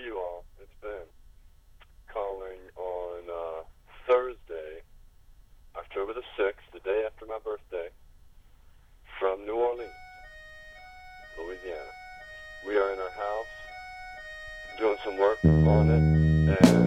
you all? It's Ben calling on Thursday, October the 6th, the day after my birthday, from New Orleans, Louisiana. We are in our house doing some work on it, and